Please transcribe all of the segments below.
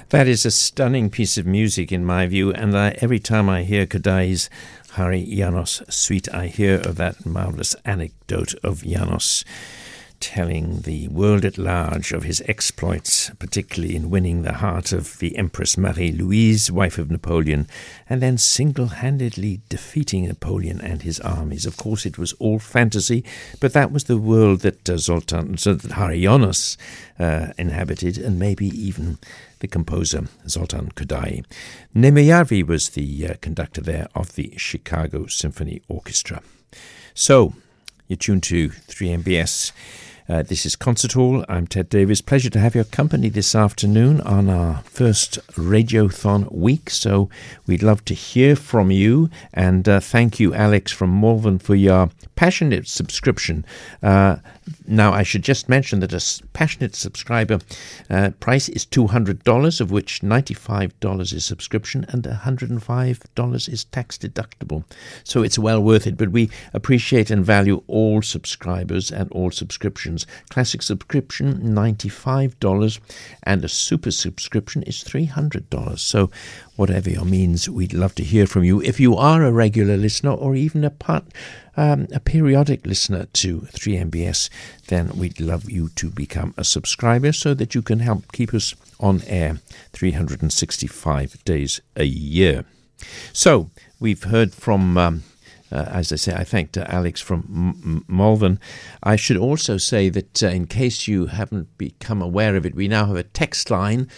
That is a stunning piece of music in my view, and every time I hear Kodály's Hari János Suite, I hear of that marvellous anecdote of János telling the world at large of his exploits, particularly in winning the heart of the Empress Marie-Louise, wife of Napoleon, and then single-handedly defeating Napoleon and his armies. Of course, it was all fantasy, but that was the world that that Hari János inhabited, and maybe even the composer Zoltán Kodály. Németh was the conductor there of the Chicago Symphony Orchestra. So, you're tuned to 3MBS. This is Concert Hall. I'm Ted Davis. Pleasure to have your company this afternoon on our first Radiothon week. So we'd love to hear from you. And thank you, Alex from Malvern, for your passionate subscription. Now, I should just mention that a passionate subscriber price is $200, of which $95 is subscription and $105 is tax deductible. So it's well worth it. But we appreciate and value all subscribers and all subscriptions. Classic subscription, $95, and a super subscription is $300. So whatever your means, we'd love to hear from you. If you are a regular listener or even a periodic listener to 3MBS, then we'd love you to become a subscriber so that you can help keep us on air 365 days a year. So we've heard from as I say, I thanked Alex from Malvern. I should also say that in case you haven't become aware of it, we now have a text line,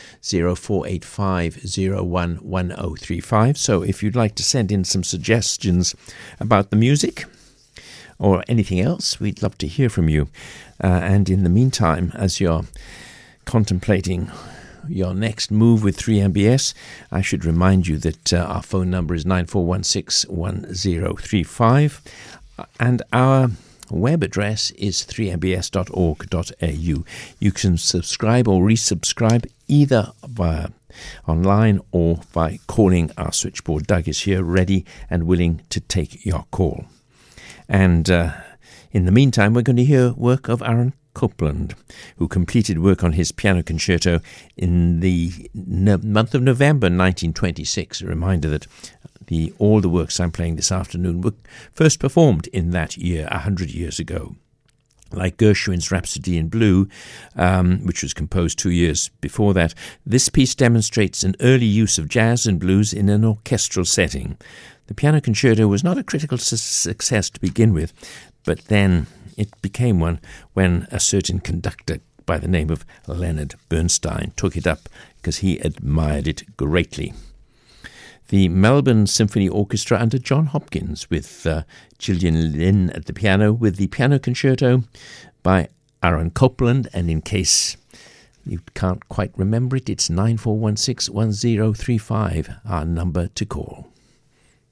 0485011035. So if you'd like to send in some suggestions about the music or anything else, we'd love to hear from you. And in the meantime, as you're contemplating your next move with 3MBS, I should remind you that our phone number is 94161035 and our web address is 3mbs.org.au. You can subscribe or resubscribe either via online or by calling our switchboard. Doug is here ready and willing to take your call. And in the meantime, we're going to hear work of Aaron Copland, who completed work on his piano concerto in the month of November 1926. A reminder that all the works I'm playing this afternoon were first performed in that year, 100 years ago. Like Gershwin's Rhapsody in Blue, which was composed 2 years before that, this piece demonstrates an early use of jazz and blues in an orchestral setting. The piano concerto was not a critical success to begin with, but then it became one when a certain conductor by the name of Leonard Bernstein took it up because he admired it greatly. The Melbourne Symphony Orchestra under John Hopkins with Gillian Lynn at the piano with the piano concerto by Aaron Copland. And in case you can't quite remember it, it's 94161035, our number to call.